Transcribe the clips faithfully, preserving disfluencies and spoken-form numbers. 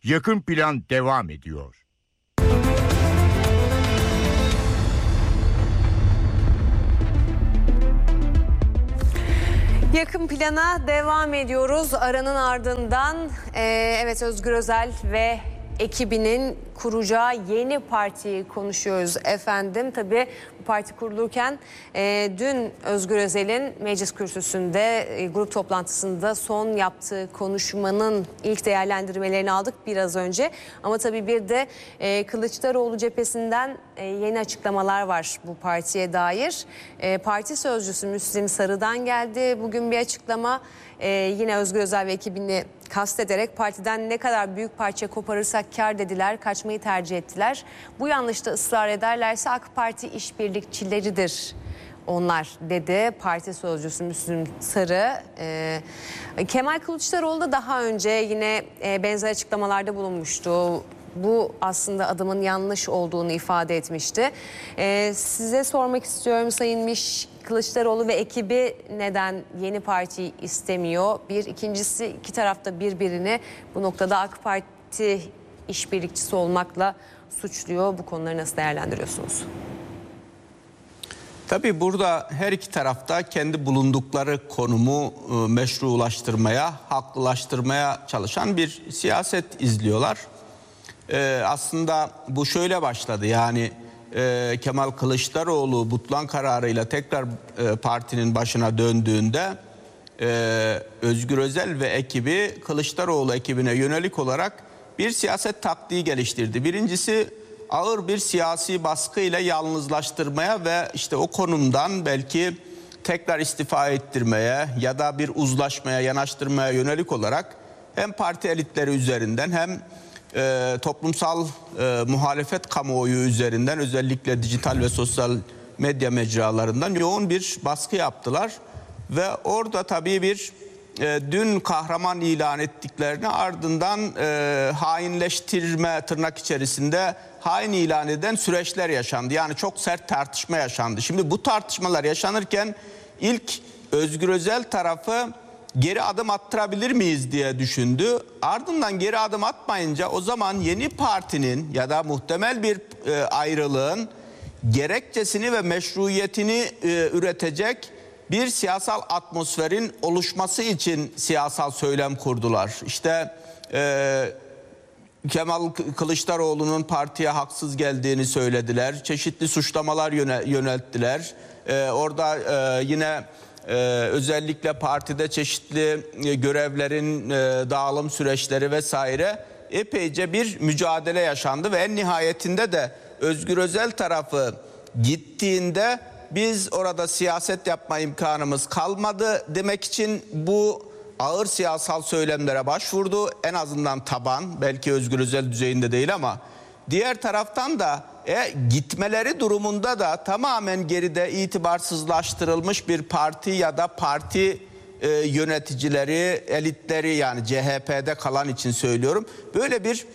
Yakın Plan devam ediyor. Yakın Plan'a devam ediyoruz. Aranın ardından e, evet Özgür Özel ve ekibinin kuracağı yeni partiyi konuşuyoruz efendim. Tabii bu parti kurulurken e, dün Özgür Özel'in meclis kürsüsünde e, grup toplantısında son yaptığı konuşmanın ilk değerlendirmelerini aldık biraz önce. Ama tabii bir de e, Kılıçdaroğlu cephesinden e, yeni açıklamalar var bu partiye dair. E, parti sözcüsü Müslim Sarı'dan geldi bugün bir açıklama. E, yine Özgür Özel ve ekibini kastederek partiden ne kadar büyük parça koparırsak kar dediler, kaçmayı tercih ettiler. Bu yanlışta ısrar ederlerse AK Parti işbirlikçileridir onlar dedi parti sözcüsü Müslüm Sarı. Ee, Kemal Kılıçdaroğlu da daha önce yine e, benzer açıklamalarda bulunmuştu. Bu aslında adımın yanlış olduğunu ifade etmişti. Ee, size sormak istiyorum Sayın Miş, Kılıçdaroğlu ve ekibi neden yeni partiyi istemiyor? Bir, ikincisi iki tarafta birbirini bu noktada AK Parti işbirlikçisi olmakla suçluyor. Bu konuları nasıl değerlendiriyorsunuz? Tabii burada her iki tarafta kendi bulundukları konumu meşrulaştırmaya, haklılaştırmaya çalışan bir siyaset izliyorlar. Ee, aslında bu şöyle başladı, yani e, Kemal Kılıçdaroğlu butlan kararıyla tekrar e, partinin başına döndüğünde e, Özgür Özel ve ekibi Kılıçdaroğlu ekibine yönelik olarak bir siyaset taktiği geliştirdi. Birincisi ağır bir siyasi baskıyla yalnızlaştırmaya ve işte o konumdan belki tekrar istifa ettirmeye ya da bir uzlaşmaya yanaştırmaya yönelik olarak hem parti elitleri üzerinden hem e, toplumsal e, muhalefet kamuoyu üzerinden özellikle dijital ve sosyal medya mecralarından yoğun bir baskı yaptılar. Ve orada tabii bir e, dün kahraman ilan ettiklerini ardından e, hainleştirme tırnak içerisinde hain ilan eden süreçler yaşandı. Yani çok sert tartışma yaşandı. Şimdi bu tartışmalar yaşanırken ilk Özgür Özel tarafı geri adım attırabilir miyiz diye düşündü. Ardından geri adım atmayınca o zaman yeni partinin ya da muhtemel bir e, ayrılığın gerekçesini ve meşruiyetini e, üretecek bir siyasal atmosferin oluşması için siyasal söylem kurdular. İşte e, Kemal Kılıçdaroğlu'nun partiye haksız geldiğini söylediler. Çeşitli suçlamalar yönelttiler. Ee, orada e, yine e, özellikle partide çeşitli e, görevlerin e, dağılım süreçleri vesaire epeyce bir mücadele yaşandı ve en nihayetinde de Özgür Özel tarafı gittiğinde biz orada siyaset yapma imkanımız kalmadı demek için bu ağır siyasal söylemlere başvurdu. En azından taban, belki Özgür Özel düzeyinde değil ama diğer taraftan da e, gitmeleri durumunda da tamamen geride itibarsızlaştırılmış bir parti ya da parti e, yöneticileri, elitleri, yani C H P'de kalan için söylüyorum, böyle bir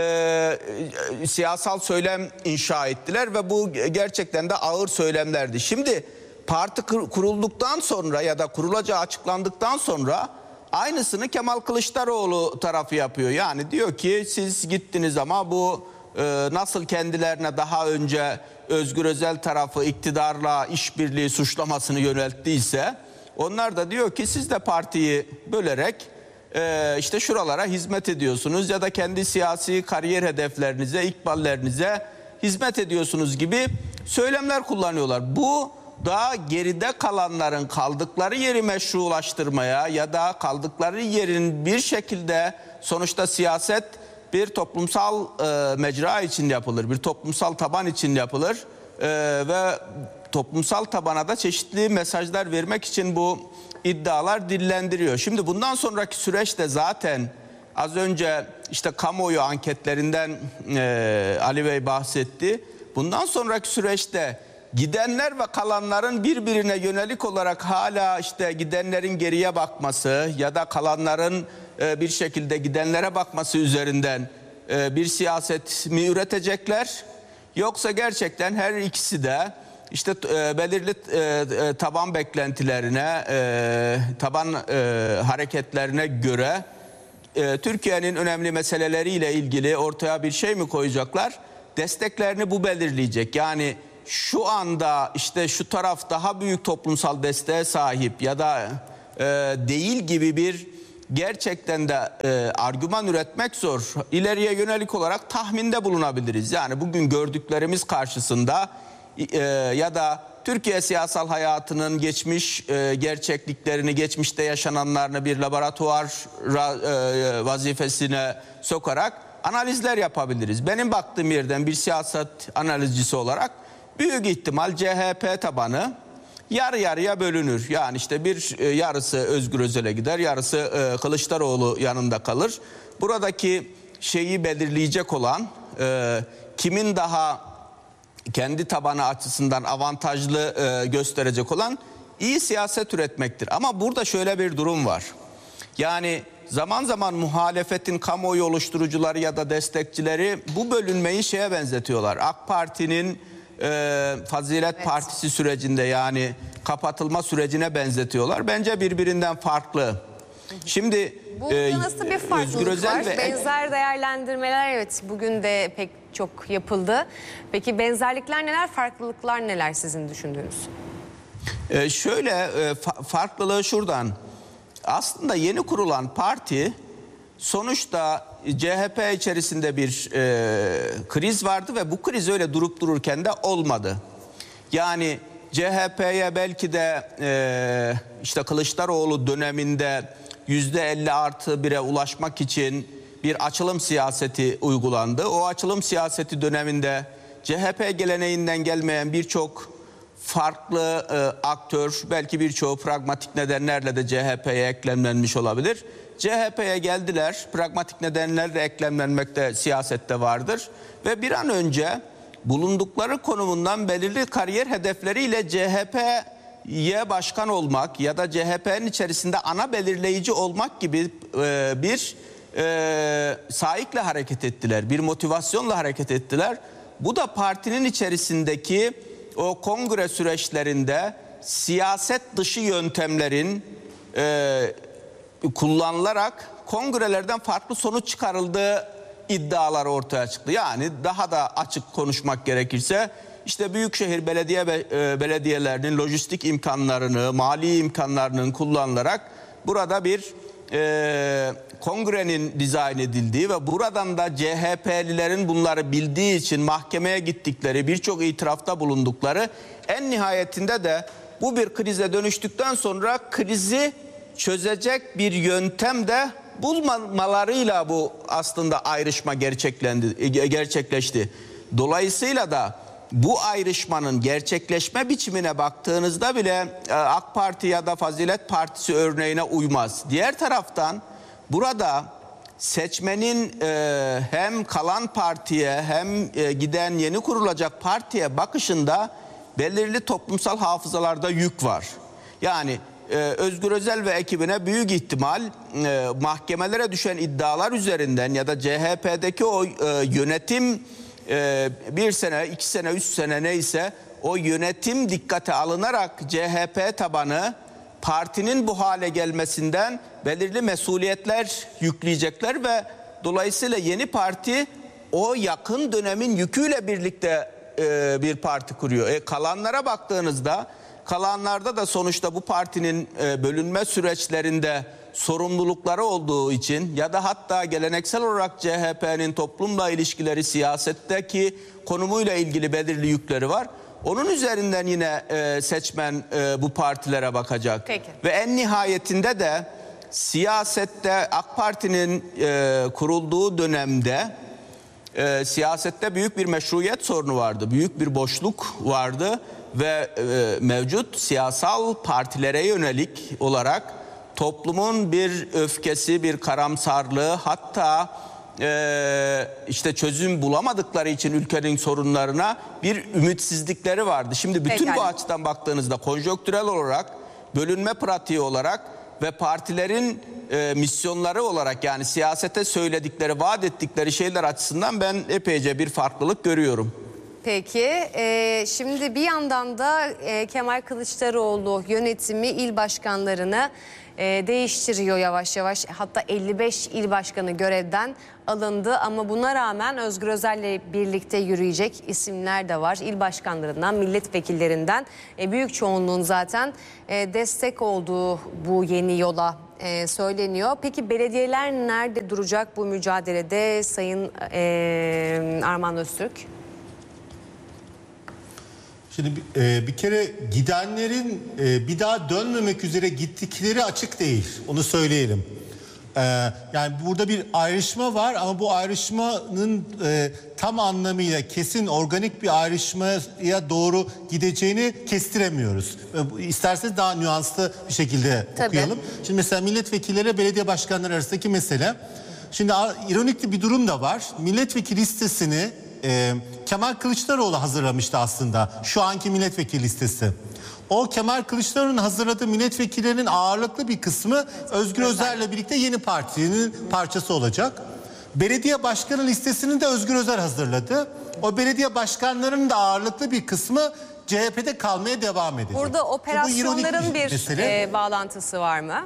e, siyasal söylem inşa ettiler ve bu gerçekten de ağır söylemlerdi. Şimdi parti kurulduktan sonra ya da kurulacağı açıklandıktan sonra aynısını Kemal Kılıçdaroğlu tarafı yapıyor. Yani diyor ki siz gittiniz ama bu e, nasıl kendilerine daha önce Özgür Özel tarafı iktidarla işbirliği suçlamasını yönelttiyse, onlar da diyor ki siz de partiyi bölerek e, işte şuralara hizmet ediyorsunuz ya da kendi siyasi kariyer hedeflerinize, ikballerinize hizmet ediyorsunuz gibi söylemler kullanıyorlar. Bu daha geride kalanların kaldıkları yeri meşrulaştırmaya ya da kaldıkları yerin bir şekilde, sonuçta siyaset bir toplumsal e, mecra için yapılır, bir toplumsal taban için yapılır e, ve toplumsal tabana da çeşitli mesajlar vermek için bu iddialar dillendiriyor. Şimdi bundan sonraki süreçte zaten az önce işte kamuoyu anketlerinden e, Ali Bey bahsetti. Bundan sonraki süreçte gidenler ve kalanların birbirine yönelik olarak hala işte gidenlerin geriye bakması ya da kalanların bir şekilde gidenlere bakması üzerinden bir siyaset mi üretecekler? Yoksa gerçekten her ikisi de işte belirli taban beklentilerine, taban hareketlerine göre e, Türkiye'nin önemli meseleleriyle ilgili ortaya bir şey mi koyacaklar? Desteklerini bu belirleyecek. Yani şu anda işte şu taraf daha büyük toplumsal desteğe sahip ya da e, değil gibi bir gerçekten de e, argüman üretmek zor. İleriye yönelik olarak tahminde bulunabiliriz. Yani bugün gördüklerimiz karşısında e, ya da Türkiye siyasal hayatının geçmiş e, gerçekliklerini, geçmişte yaşananlarını bir laboratuvar e, vazifesine sokarak analizler yapabiliriz. Benim baktığım yerden bir siyaset analizcisi olarak büyük ihtimal C H P tabanı yarı yarıya bölünür. Yani işte bir e, yarısı Özgür Özel'e gider, yarısı e, Kılıçdaroğlu yanında kalır. Buradaki şeyi belirleyecek olan e, kimin daha kendi tabanı açısından avantajlı e, gösterecek olan iyi siyaset üretmektir. Ama burada şöyle bir durum var. Yani zaman zaman muhalefetin kamuoyu oluşturucuları ya da destekçileri bu bölünmeyi şeye benzetiyorlar. AK Parti'nin e, Fazilet evet. Partisi sürecinde, yani kapatılma sürecine benzetiyorlar. Bence birbirinden farklı. Şimdi burada e, nasıl bir farklılık var? ve Benzer değerlendirmeler evet bugün de pek çok yapıldı. Peki benzerlikler neler, farklılıklar neler sizin düşündüğünüz? Ee, şöyle e, fa farklılığı şuradan. Aslında yeni kurulan parti sonuçta C H P içerisinde bir e, kriz vardı ve bu kriz öyle durup dururken de olmadı. Yani C H P'ye belki de e, işte Kılıçdaroğlu döneminde yüzde elli artı bire ulaşmak için bir açılım siyaseti uygulandı. O açılım siyaseti döneminde C H P geleneğinden gelmeyen birçok farklı e, aktör, belki birçoğu pragmatik nedenlerle de C H P'ye eklemlenmiş olabilir. C H P'ye geldiler, pragmatik nedenlerle eklemlenmek de siyasette vardır. Ve bir an önce bulundukları konumundan belirli kariyer hedefleriyle C H P'ye başkan olmak ya da C H P'nin içerisinde ana belirleyici olmak gibi e, bir e, saikle hareket ettiler. Bir motivasyonla hareket ettiler. Bu da partinin içerisindeki o kongre süreçlerinde siyaset dışı yöntemlerin e, kullanılarak kongrelerden farklı sonuç çıkarıldığı iddiaları ortaya çıktı. Yani daha da açık konuşmak gerekirse işte büyükşehir belediye ve e, belediyelerinin lojistik imkanlarını, mali imkanlarının kullanılarak burada bir e, kongrenin dizayn edildiği ve buradan da C H P'lilerin bunları bildiği için mahkemeye gittikleri, birçok itirafta bulundukları, en nihayetinde de bu bir krize dönüştükten sonra krizi çözecek bir yöntem de bulmamalarıyla bu aslında ayrışma gerçeklendi, gerçekleşti. Dolayısıyla da bu ayrışmanın gerçekleşme biçimine baktığınızda bile AK Parti ya da Fazilet Partisi örneğine uymaz. Diğer taraftan burada seçmenin e, hem kalan partiye hem e, giden yeni kurulacak partiye bakışında belirli toplumsal hafızalarda yük var. Yani e, Özgür Özel ve ekibine büyük ihtimal e, mahkemelere düşen iddialar üzerinden ya da C H P'deki o e, yönetim e, bir sene, iki sene, üç sene neyse o yönetim dikkate alınarak C H P tabanı partinin bu hale gelmesinden belirli mesuliyetler yükleyecekler ve dolayısıyla yeni parti o yakın dönemin yüküyle birlikte e, bir parti kuruyor. E, kalanlara baktığınızda, kalanlarda da sonuçta bu partinin e, bölünme süreçlerinde sorumlulukları olduğu için ya da hatta geleneksel olarak C H P'nin toplumla ilişkileri, siyasetteki konumuyla ilgili belirli yükleri var. Onun üzerinden yine e, seçmen e, bu partilere bakacak. Peki. Ve en nihayetinde de siyasette AK Parti'nin e, kurulduğu dönemde e, siyasette büyük bir meşruiyet sorunu vardı. Büyük bir boşluk vardı ve e, mevcut siyasal partilere yönelik olarak toplumun bir öfkesi, bir karamsarlığı, hatta Ee, işte çözüm bulamadıkları için ülkenin sorunlarına bir ümitsizlikleri vardı. Şimdi bütün Pekala. bu açıdan baktığınızda konjonktürel olarak, bölünme pratiği olarak ve partilerin e, misyonları olarak, yani siyasete söyledikleri, vaat ettikleri şeyler açısından ben epeyce bir farklılık görüyorum. Peki e, şimdi bir yandan da e, Kemal Kılıçdaroğlu yönetimi, il başkanlarını e, değiştiriyor yavaş yavaş. Hatta elli beş il başkanı görevden alındı ama buna rağmen Özgür Özel'le birlikte yürüyecek isimler de var. İl başkanlarından, milletvekillerinden e, büyük çoğunluğun zaten e, destek olduğu bu yeni yola e, söyleniyor. Peki belediyeler nerede duracak bu mücadelede Sayın e, Armağan Öztürk? Şimdi e, bir kere gidenlerin e, bir daha dönmemek üzere gittikleri açık değil. Onu söyleyelim. E, yani burada bir ayrışma var ama bu ayrışmanın e, tam anlamıyla kesin organik bir ayrışmaya doğru gideceğini kestiremiyoruz. E, isterseniz daha nüanslı bir şekilde Tabii. okuyalım. Şimdi mesela milletvekilleri belediye başkanları arasındaki mesele. Şimdi ironik bir durum da var. Milletvekili listesini Ee, Kemal Kılıçdaroğlu hazırlamıştı aslında şu anki milletvekili listesi. O Kemal Kılıçdaroğlu'nun hazırladığı milletvekillerinin ağırlıklı bir kısmı Özgür Özel'le birlikte yeni partinin parçası olacak. Belediye başkanı listesini de Özgür Özel hazırladı. O belediye başkanlarının da ağırlıklı bir kısmı C H P'de kalmaya devam edecek. Burada operasyonların bir, bir e, bağlantısı var mı?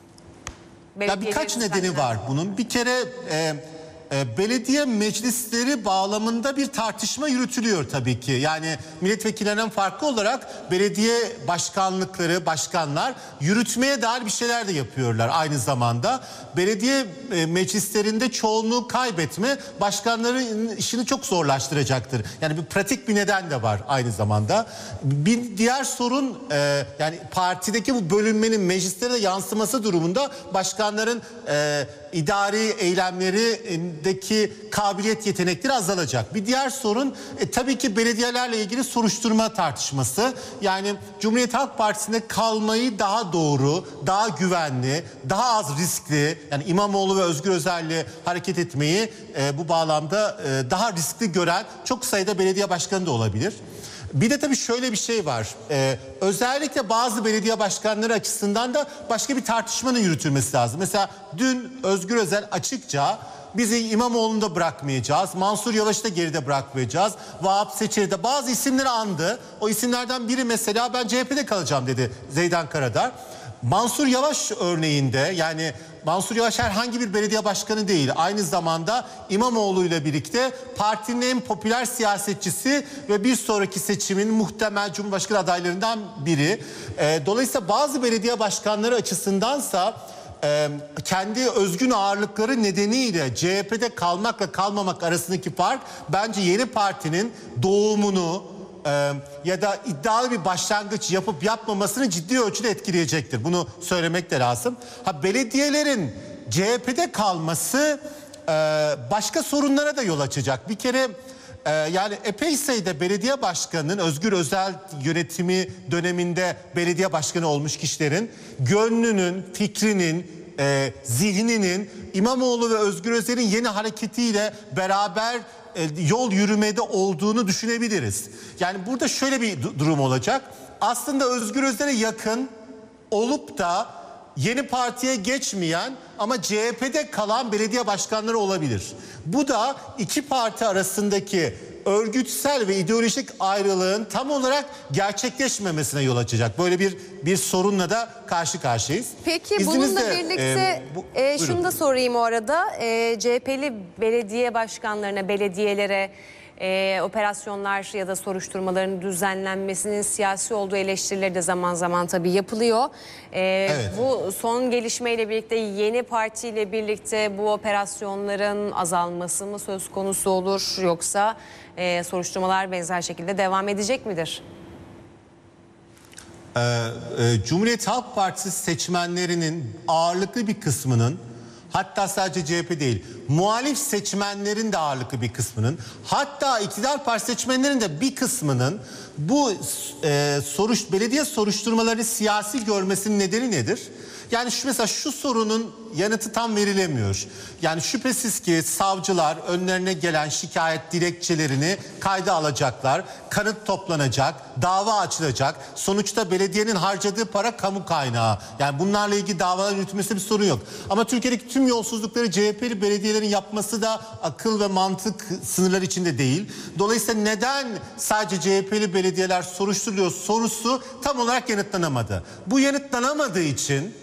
Ya birkaç nedeni var bunun. Bir kere e, E, belediye meclisleri bağlamında bir tartışma yürütülüyor tabii ki. Yani milletvekillerinden farklı olarak belediye başkanlıkları, başkanlar yürütmeye dair bir şeyler de yapıyorlar aynı zamanda. Belediye e, meclislerinde çoğunluğu kaybetme başkanların işini çok zorlaştıracaktır. Yani bir pratik bir neden de var aynı zamanda. Bir diğer sorun e, yani partideki bu bölünmenin meclislere de yansıması durumunda başkanların e, idari eylemlerindeki kabiliyet yetenekleri azalacak. Bir diğer sorun e, tabii ki belediyelerle ilgili soruşturma tartışması. Yani Cumhuriyet Halk Partisi'nde kalmayı daha doğru, daha güvenli, daha az riskli, yani İmamoğlu ve Özgür Özel'le hareket etmeyi e, bu bağlamda e, daha riskli gören çok sayıda belediye başkanı da olabilir. Bir de tabii şöyle bir şey var. Ee, özellikle bazı belediye başkanları açısından da başka bir tartışmanın yürütülmesi lazım. Mesela dün Özgür Özel açıkça bizi İmamoğlu'nu da bırakmayacağız, Mansur Yavaş'ı da geride bırakmayacağız, Vahap Seçer'i de bazı isimleri andı. O isimlerden biri mesela ben C H P'de kalacağım dedi Zeydan Karadar. Mansur Yavaş örneğinde, yani Mansur Yavaş herhangi bir belediye başkanı değil. Aynı zamanda İmamoğlu ile birlikte partinin en popüler siyasetçisi ve bir sonraki seçimin muhtemel Cumhurbaşkanı adaylarından biri. E, dolayısıyla bazı belediye başkanları açısındansa e, kendi özgün ağırlıkları nedeniyle C H P'de kalmakla kalmamak arasındaki fark bence yeni partinin doğumunu Ee, ya da iddialı bir başlangıç yapıp yapmamasını ciddi ölçüde etkileyecektir. Bunu söylemek de lazım. Ha, belediyelerin C H P'de kalması e, başka sorunlara da yol açacak. Bir kere e, yani epey sayıda belediye başkanının Özgür Özel yönetimi döneminde belediye başkanı olmuş kişilerin gönlünün, fikrinin, e, zihninin İmamoğlu ve Özgür Özel'in yeni hareketiyle beraber yol yürümede olduğunu düşünebiliriz. Yani burada şöyle bir durum olacak. Aslında Özgür Özel'e yakın olup da yeni partiye geçmeyen ama C H P'de kalan belediye başkanları olabilir. Bu da iki parti arasındaki örgütsel ve ideolojik ayrılığın tam olarak gerçekleşmemesine yol açacak. Böyle bir bir sorunla da karşı karşıyayız. Peki İzninizle, bununla birlikte e, bu, e, şunu da sorayım o arada. E, C H P'li belediye başkanlarına, belediyelere e, operasyonlar ya da soruşturmaların düzenlenmesinin siyasi olduğu eleştirileri de zaman zaman tabii yapılıyor. E, evet. Bu son gelişmeyle birlikte yeni partiyle birlikte bu operasyonların azalması mı söz konusu olur, yoksa e, soruşturmalar benzer şekilde devam edecek midir? Ee, e, Cumhuriyet Halk Partisi seçmenlerinin ağırlıklı bir kısmının, hatta sadece C H P değil, muhalif seçmenlerin de ağırlıklı bir kısmının, hatta iktidar parti seçmenlerin de bir kısmının bu e, soruş, belediye soruşturmaları siyasi görmesinin nedeni nedir? Yani şu, mesela şu sorunun yanıtı tam verilemiyor. Yani şüphesiz ki savcılar önlerine gelen şikayet dilekçelerini kayda alacaklar. Kanıt toplanacak, dava açılacak. Sonuçta belediyenin harcadığı para kamu kaynağı. Yani bunlarla ilgili davalar yürütmesinde bir sorun yok. Ama Türkiye'deki tüm yolsuzlukları C H P'li belediyelerin yapması da akıl ve mantık sınırları içinde değil. Dolayısıyla neden sadece C H P'li belediyeler soruşturuluyor sorusu tam olarak yanıtlanamadı. Bu yanıtlanamadığı için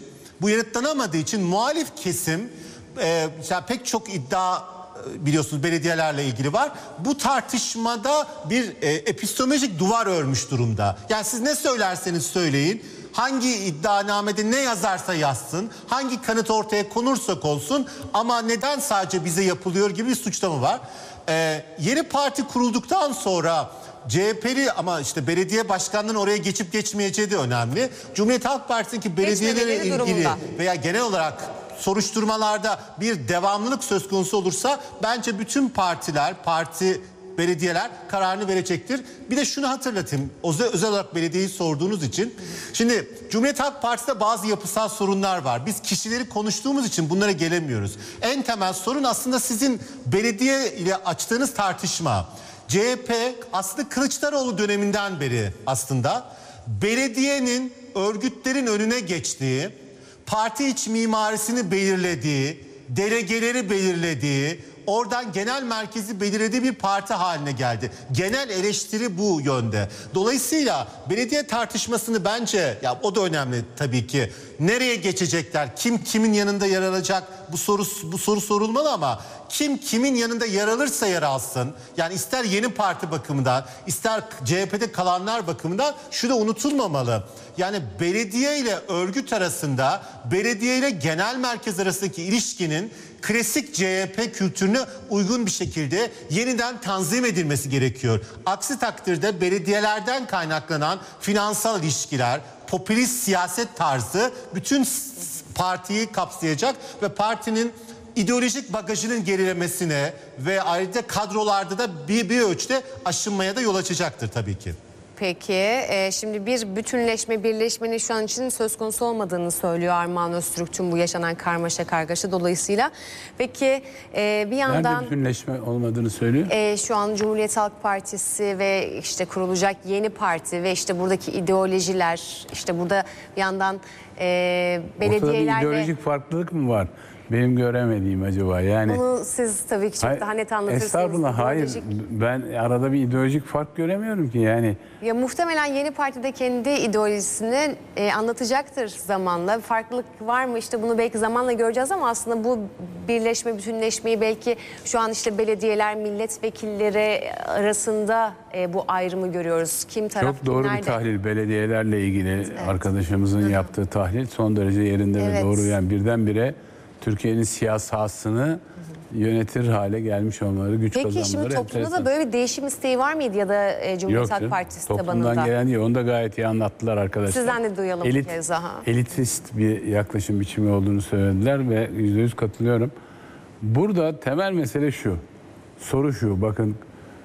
Bu yanıtlanamadığı için muhalif kesim e, yani pek çok iddia biliyorsunuz belediyelerle ilgili var. Bu tartışmada bir e, epistemolojik duvar örmüş durumda. Yani siz ne söylerseniz söyleyin, hangi iddianamede ne yazarsa yazsın, hangi kanıt ortaya konursa konsun ama neden sadece bize yapılıyor gibi bir suçlama var. E, yeni parti kurulduktan sonra C H P'li ama işte belediye başkanlığının oraya geçip geçmeyeceği de önemli. Cumhuriyet Halk Partisi'ndeki belediyelerle ilgili durumunda veya genel olarak soruşturmalarda bir devamlılık söz konusu olursa bence bütün partiler, parti, belediyeler kararını verecektir. Bir de şunu hatırlatayım. Özel, özel olarak belediyeyi sorduğunuz için. Şimdi Cumhuriyet Halk Partisi'de bazı yapısal sorunlar var. Biz kişileri konuştuğumuz için bunlara gelemiyoruz. En temel sorun aslında sizin belediye ile açtığınız tartışma. C H P aslında Kılıçdaroğlu döneminden beri aslında belediyenin örgütlerin önüne geçtiği, parti iç mimarisini belirlediği, delegeleri belirlediği, oradan genel merkezi belirlediği bir parti haline geldi. Genel eleştiri bu yönde. Dolayısıyla belediye tartışmasını bence, ya o da önemli tabii ki. Nereye geçecekler? Kim kimin yanında yer alacak? Bu soru bu soru sorulmalı ama kim kimin yanında yer alırsa yer alsın. Yani ister yeni parti bakımından, ister C H P'de kalanlar bakımından şu da unutulmamalı. Yani belediye ile örgüt arasında, belediye ile genel merkez arasındaki ilişkinin klasik C H P kültürüne uygun bir şekilde yeniden tanzim edilmesi gerekiyor. Aksi takdirde belediyelerden kaynaklanan finansal ilişkiler, popülist siyaset tarzı bütün partiyi kapsayacak ve partinin ideolojik bagajının gerilemesine ve ayrıca kadrolarda da bir, bir ölçüde aşınmaya da yol açacaktır tabii ki. Peki e, şimdi bir bütünleşme, birleşmenin şu an için söz konusu olmadığını söylüyor Armağan Öztürk tüm bu yaşanan karmaşa kargaşa dolayısıyla. Peki e, bir yandan... Nerede bütünleşme olmadığını söylüyor? E, şu an Cumhuriyet Halk Partisi ve işte kurulacak yeni parti ve işte buradaki ideolojiler, işte burada bir yandan e, belediyelerle... Ortada bir ideolojik farklılık mı var? Benim göremediğim acaba yani. Bunu siz tabii ki çok hayır, daha net anlatırsınız. Estağfurullah hayır, ben arada bir ideolojik fark göremiyorum ki yani. Ya muhtemelen yeni partide kendi ideolojisini e, anlatacaktır zamanla. Farklılık var mı işte bunu belki zamanla göreceğiz ama aslında bu birleşme, bütünleşmeyi belki şu an işte belediyeler, milletvekilleri arasında e, bu ayrımı görüyoruz. Kim taraf, çok doğru kim nerede? Bir tahlil belediyelerle ilgili evet. Arkadaşımızın Hı-hı. yaptığı tahlil son derece yerinde evet. ve doğru. Yani birdenbire Türkiye'nin siyasasını yönetir hale gelmiş olmaları, güç Peki, kazanmaları. Peki şimdi toplumda enteresan. da böyle bir değişim isteği var mıydı ya da e, Cumhuriyet Halk Partisi tabanında? Toplumdan gelen değil, onu da gayet iyi anlattılar arkadaşlar. Sizden de duyalım Elit, bir kez daha. Elitist bir yaklaşım biçimi olduğunu söylediler ve yüzde yüz katılıyorum. Burada temel mesele şu, soru şu, bakın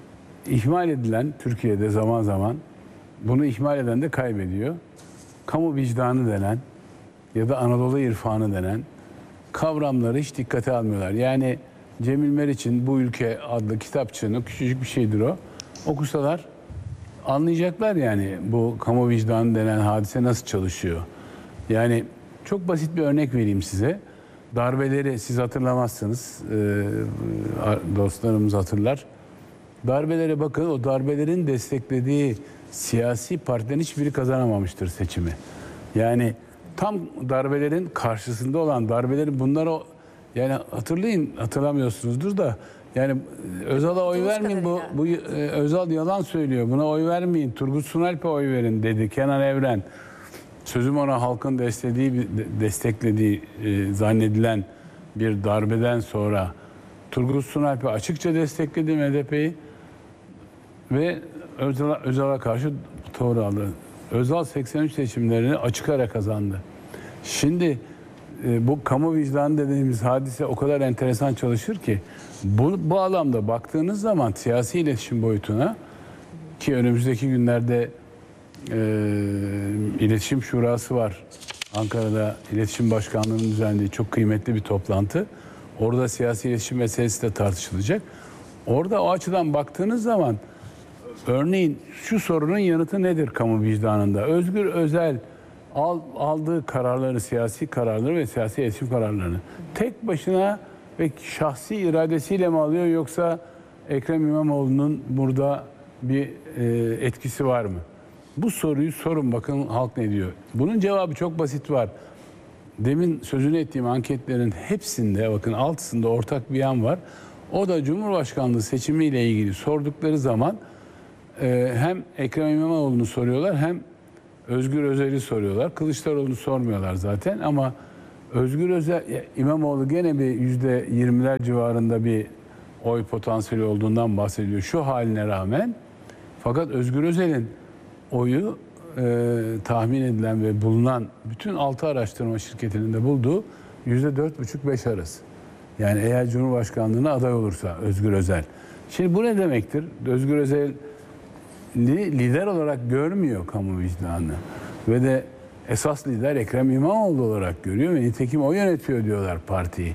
ihmal edilen Türkiye'de zaman zaman, bunu ihmal eden de kaybediyor. Kamu vicdanı denen ya da Anadolu irfanı denen kavramları hiç dikkate almıyorlar. Yani Cemil Meriç'in Bu Ülke adlı kitapçığını, küçücük bir şeydir o, okusalar anlayacaklar yani bu kamu vicdanı denen hadise nasıl çalışıyor. Yani çok basit bir örnek vereyim size. Darbeleri siz hatırlamazsınız, dostlarımız hatırlar. Darbelere bakın, o darbelerin desteklediği siyasi partilerin hiçbiri kazanamamıştır seçimi. Yani tam darbelerin karşısında olan darbelerin bunlar o yani hatırlayın, hatırlamıyorsunuzdur da yani Özal'a oy vermeyin, bu bu Özal yalan söylüyor, buna oy vermeyin, Turgut Sunalp'e oy verin dedi Kenan Evren. Sözüm ona halkın desteklediği desteklediği e, zannedilen bir darbeden sonra Turgut Sunalp'e açıkça destekledi M D P'yi ve Özal'a Özal'a karşı tavır aldı. Özal seksen üç seçimlerini açık ara kazandı. Şimdi e, bu kamu vicdanı dediğimiz hadise o kadar enteresan çalışır ki bu, bu alanda baktığınız zaman siyasi iletişim boyutuna, ki önümüzdeki günlerde e, iletişim şurası var. Ankara'da İletişim Başkanlığı'nın düzenlediği çok kıymetli bir toplantı. Orada siyasi iletişim meselesi de tartışılacak. Orada o açıdan baktığınız zaman örneğin şu sorunun yanıtı nedir kamu vicdanında? Özgür Özel al, aldığı kararları, siyasi kararları ve siyasi iletişim kararlarını tek başına ve şahsi iradesiyle mi alıyor, yoksa Ekrem İmamoğlu'nun burada bir e, etkisi var mı? Bu soruyu sorun, bakın halk ne diyor. Bunun cevabı çok basit var. demin sözünü ettiğim anketlerin hepsinde bakın altısında ortak bir yan var. O da Cumhurbaşkanlığı seçimiyle ilgili sordukları zaman e, hem Ekrem İmamoğlu'nu soruyorlar hem Özgür Özel'i soruyorlar. Kılıçdaroğlu'nu sormuyorlar zaten ama Özgür Özel, İmamoğlu gene bir yüzde yirmiler civarında bir oy potansiyeli olduğundan bahsediyor şu haline rağmen. Fakat Özgür Özel'in oyu e, tahmin edilen ve bulunan bütün altı araştırma şirketinin de bulduğu yüzde dört buçuk beş arası. Yani eğer Cumhurbaşkanlığına aday olursa Özgür Özel. Şimdi bu ne demektir? Özgür Özel'i lider olarak görmüyor kamu vicdanı. Ve de esas lider Ekrem İmamoğlu olarak görüyor ve nitekim o yönetiyor diyorlar partiyi.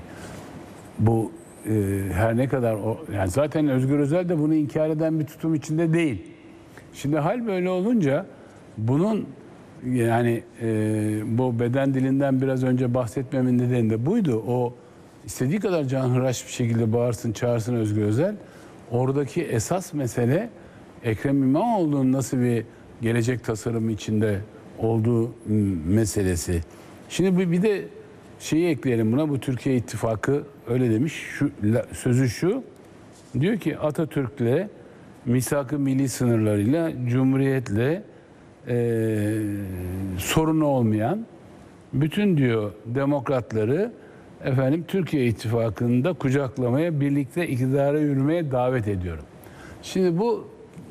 Bu e, her ne kadar o, yani zaten Özgür Özel de bunu inkar eden bir tutum içinde değil. Şimdi hal böyle olunca bunun yani e, bu beden dilinden biraz önce bahsetmemin nedeni de buydu. O istediği kadar canhıraş bir şekilde bağırsın çağırsın Özgür Özel. Oradaki esas mesele Ekrem İmamoğlu'nun nasıl bir gelecek tasarımı içinde olduğu meselesi. Şimdi bir de şeyi ekleyelim buna, bu Türkiye İttifakı öyle demiş. Şu sözü şu. Diyor ki Atatürk'le, misak-ı milli sınırlarıyla, cumhuriyetle e, sorunu olmayan bütün diyor demokratları efendim Türkiye İttifakı'nda kucaklamaya, birlikte iktidara yürümeye davet ediyorum. Şimdi bu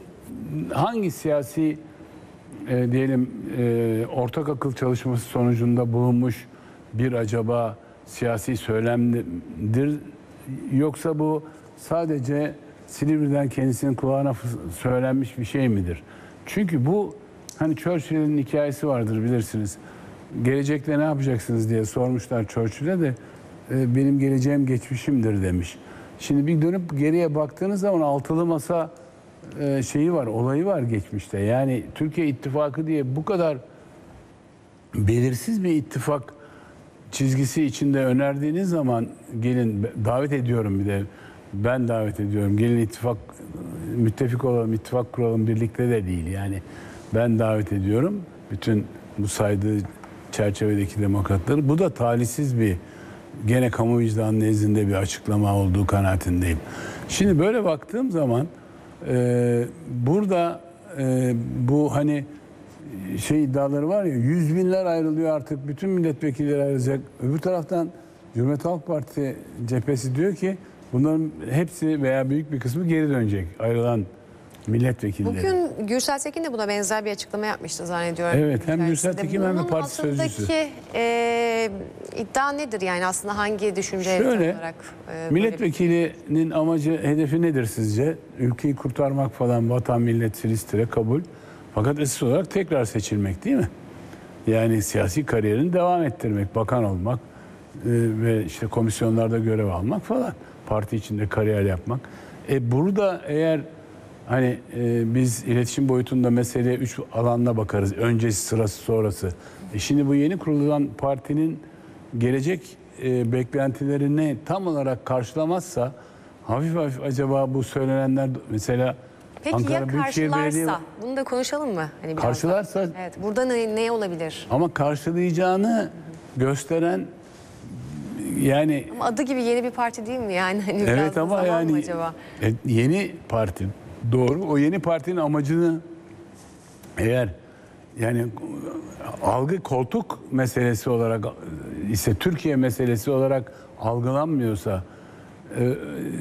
hangi siyasi e, diyelim e, ortak akıl çalışması sonucunda bulunmuş bir acaba siyasi söylemdir, yoksa bu sadece Silivri'den kendisinin kulağına söylenmiş bir şey midir? Çünkü bu hani Churchill'in hikayesi vardır bilirsiniz. Gelecekte ne yapacaksınız diye sormuşlar Churchill'e de e, benim geleceğim geçmişimdir demiş. Şimdi bir dönüp geriye baktığınız zaman altılı masa e, şeyi var, olayı var geçmişte. Yani Türkiye İttifakı diye bu kadar belirsiz bir ittifak çizgisi içinde önerdiğiniz zaman gelin davet ediyorum, bir de ben davet ediyorum. Gelin ittifak, müttefik olalım, ittifak kuralım, birlikte de değil. Yani ben davet ediyorum bütün bu saydığı çerçevedeki demokratları. Bu da talihsiz bir, gene kamu vicdanı nezdinde bir açıklama olduğu kanaatindeyim. Şimdi böyle baktığım zaman e, burada e, bu hani şey iddiaları var ya, yüz binler ayrılıyor artık, bütün milletvekilleri ayrılacak. Öbür taraftan Cumhuriyet Halk Partisi cephesi diyor ki bunların hepsi veya büyük bir kısmı geri dönecek, ayrılan milletvekilleri. Bugün Gürsel Tekin de buna benzer bir açıklama yapmıştı zannediyorum. Evet, hem Gürsel Tekin hem de parti sözcüsü. Bunun altındaki e, iddia nedir yani, aslında hangi düşünce Şöyle, olarak? E, milletvekilinin amacı, hedefi nedir sizce? Ülkeyi kurtarmak falan, vatan, millet, Filistin'e kabul. Fakat esas olarak tekrar seçilmek değil mi? Yani siyasi kariyerini devam ettirmek, bakan olmak e, ve işte komisyonlarda görev almak falan. Parti içinde kariyer yapmak. E burada eğer hani e, biz iletişim boyutunda meseleye üç alanla bakarız. Öncesi, sırası, sonrası. E şimdi bu yeni kurulan partinin gelecek e, beklentilerini tam olarak karşılamazsa hafif hafif acaba bu söylenenler mesela Peki Ankara ya Büyükşehir karşılarsa? Belediye... Bunu da konuşalım mı? Hani Karşılarsa... da. Evet. Burada ne, ne olabilir? Ama karşılayacağını gösteren yani... Ama adı gibi yeni bir parti değil mi yani? Hani evet ama yani acaba? E, yeni parti doğru. O yeni partinin amacını eğer yani algı koltuk meselesi olarak ise Türkiye meselesi olarak algılanmıyorsa, e,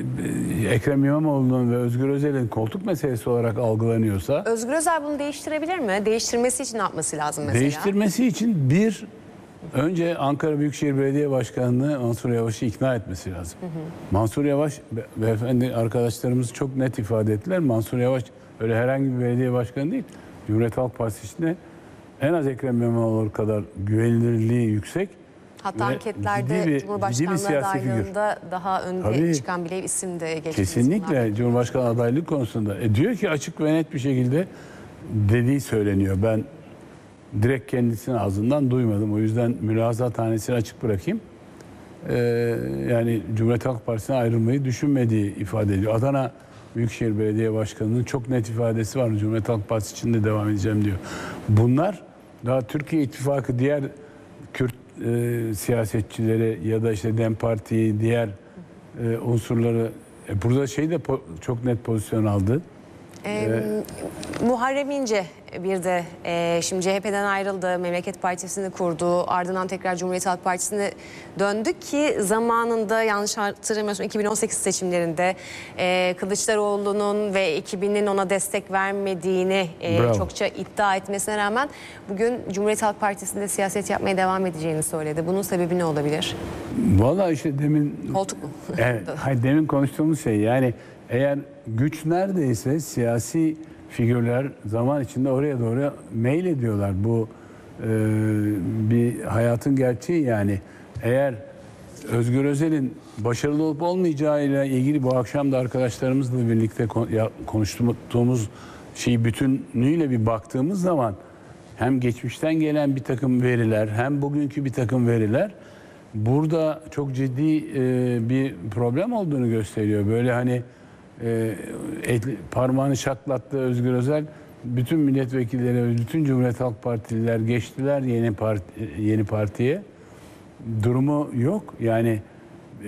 Ekrem İmamoğlu'nun ve Özgür Özel'in koltuk meselesi olarak algılanıyorsa, Özgür Özel bunu değiştirebilir mi? Değiştirmesi için ne yapması lazım mesela? Değiştirmesi için bir önce Ankara Büyükşehir Belediye Başkanı'nı Mansur Yavaş'ı ikna etmesi lazım. Hı hı. Mansur Yavaş, be, beyefendi arkadaşlarımız çok net ifade ettiler. Mansur Yavaş öyle herhangi bir belediye başkanı değil. Cumhuriyet Halk Partisi içinde en az Ekrem İmamoğlu kadar güvenilirliği yüksek. Hatta ve anketlerde bir, Cumhurbaşkanlığı adaylığında daha önde Tabii, çıkan bile isim de geçti. kesinlikle insanlar. Cumhurbaşkanı adaylık konusunda. E diyor ki açık ve net bir şekilde dediği söyleniyor. Ben direkt kendisinin ağzından duymadım. O yüzden mülazat tanesini açık bırakayım. Ee, yani Cumhuriyet Halk Partisi'ne ayrılmayı düşünmediği ifade ediyor. Adana Büyükşehir Belediye Başkanı'nın çok net ifadesi var. Cumhuriyet Halk Partisi için de devam edeceğim diyor. Bunlar daha Türkiye İttifakı diğer Kürt e, siyasetçileri ya da işte DEM Parti'yi, diğer e, unsurları e, burada şey de po- çok net pozisyon aldı. Ee, Muharrem İnce bir de e, şimdi C H P'den ayrıldı, Memleket Partisi'ni kurdu, ardından tekrar Cumhuriyet Halk Partisi'ne döndü ki zamanında yanlış hatırlamıyorsam iki bin on sekiz seçimlerinde e, Kılıçdaroğlu'nun ve ekibinin ona destek vermediğini e, çokça iddia etmesine rağmen bugün Cumhuriyet Halk Partisi'nde siyaset yapmaya devam edeceğini söyledi. Bunun sebebi ne olabilir? Vallahi işte demin Koltuk mu? evet, hayır, demin konuştuğumuz şey, yani eğer güç neredeyse siyasi figürler zaman içinde oraya doğru meyil ediyorlar. Bu e, bir hayatın gerçeği yani. Eğer Özgür Özel'in başarılı olup olmayacağıyla ilgili bu akşam da arkadaşlarımızla birlikte konuştuğumuz şeyi bütünlüğüyle bir baktığımız zaman hem geçmişten gelen bir takım veriler hem bugünkü bir takım veriler burada çok ciddi e, bir problem olduğunu gösteriyor. Böyle hani e, et, parmağını şaklattı Özgür Özel, bütün milletvekilleri, bütün Cumhuriyet Halk Partililer geçtiler yeni parti, yeni partiye. Durumu yok. Yani e,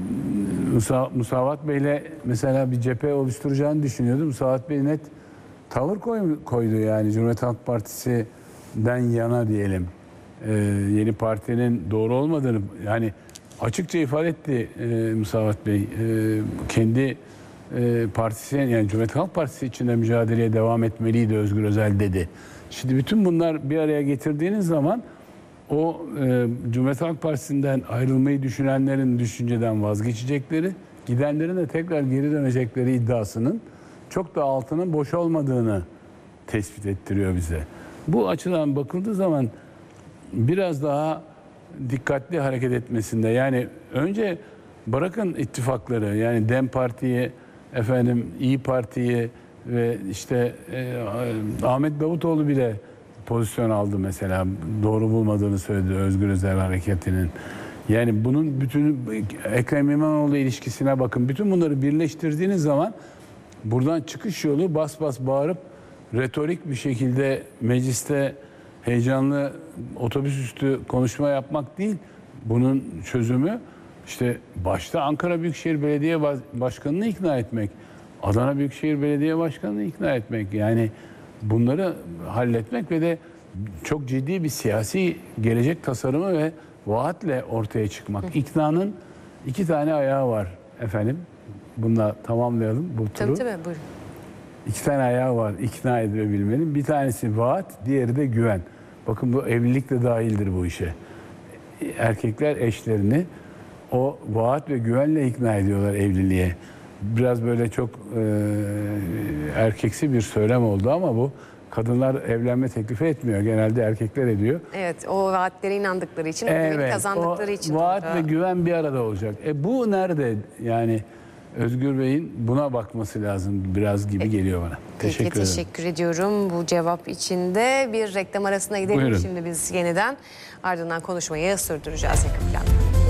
Musa, Musavat Bey'le mesela bir cephe oluşturacağını düşünüyordu. Musavat Bey net tavır koy, koydu yani Cumhuriyet Halk Partisi'den yana diyelim. Ee, yeni partinin doğru olmadığını yani açıkça ifade etti e, Musavat Bey. E, kendi e, partisi, yani Cumhuriyet Halk Partisi içinde mücadeleye devam etmeliydi Özgür Özel dedi. Şimdi bütün bunlar bir araya getirdiğiniz zaman o e, Cumhuriyet Halk Partisi'nden ayrılmayı düşünenlerin düşünceden vazgeçecekleri, gidenlerin de tekrar geri dönecekleri iddiasının çok da altının boş olmadığını tespit ettiriyor bize. Bu açıdan bakıldığı zaman biraz daha dikkatli hareket etmesinde, yani önce bırakın ittifakları, yani DEM Parti'yi, efendim İyi Parti'yi ve işte e, Ahmet Davutoğlu bile pozisyon aldı mesela, doğru bulmadığını söyledi Özgür Özel hareketinin. Yani bunun bütün Ekrem İmamoğlu ilişkisine bakın. Bütün bunları birleştirdiğiniz zaman buradan çıkış yolu bas bas bağırıp retorik bir şekilde mecliste heyecanlı otobüs üstü konuşma yapmak değil. Bunun çözümü işte başta Ankara Büyükşehir Belediye Başkanı'nı ikna etmek, Adana Büyükşehir Belediye Başkanı'nı ikna etmek. Yani bunları halletmek ve de çok ciddi bir siyasi gelecek tasarımı ve vaatle ortaya çıkmak. İknanın iki tane ayağı var efendim. Bununla tamamlayalım bu turu. Tabii tabii, buyurun. İki tane ayağı var ikna edilebilmenin. Bir tanesi vaat, diğeri de güven. Bakın bu evlilik de dahildir bu işe. Erkekler eşlerini o vaat ve güvenle ikna ediyorlar evliliğe. Biraz böyle çok e, erkeksi bir söylem oldu ama bu kadınlar evlenme teklifi etmiyor. Genelde erkekler ediyor. Evet, o vaatlere inandıkları için, evet, güveni kazandıkları için. Vaat orada. ve güven bir arada olacak. E bu nerede? Yani Özgür Bey'in buna bakması lazım biraz gibi geliyor bana. Peki, teşekkür ederim. teşekkür ediyorum bu cevap için de. Bir reklam arasına gidelim. Buyurun. Şimdi biz yeniden, ardından konuşmayı sürdüreceğiz yakın planda.